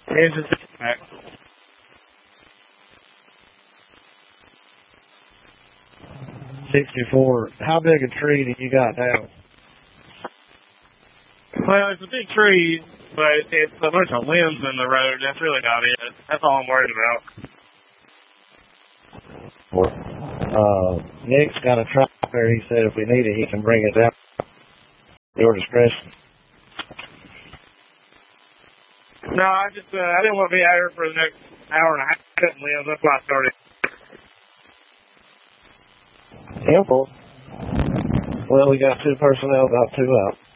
Engine back. 64. How big a tree do you got now? Well, it's a big tree, but it's a bunch of limbs in the road. That's really about it. That's all I'm worried about. Nick's got a truck there. He said if we need it, he can bring it down. Your discretion. No, I didn't want to be out here for the next hour and a half cutting limbs. That's why I started. Simple. Well, we got 2 personnel, got 2 out.